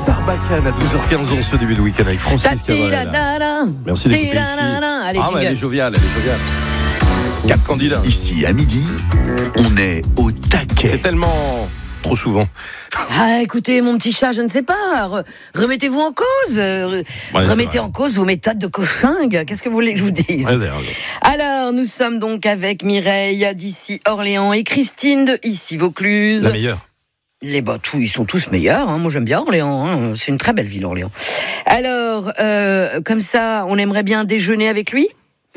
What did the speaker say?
Sarbacane à 12h15 en ce début de week-end avec Francis Cabrel. Merci d'écouter ici. Allez, elle est joviale, elle est joviale. 4 candidats. Ici, à midi, on est au taquet. C'est tellement trop souvent. Ah, écoutez, mon petit chat, je ne sais pas. Remettez-vous en cause. Remettez en cause vos méthodes de coaching. Qu'est-ce que vous voulez que je vous dise ? Ouais, Alors, nous sommes donc avec Mireille d'ici Orléans et Christine de ici Vaucluse. la meilleure. Les tout, ils sont tous meilleurs. Moi, j'aime bien Orléans. C'est une très belle ville, Orléans. Alors, comme ça, on aimerait bien déjeuner avec lui ?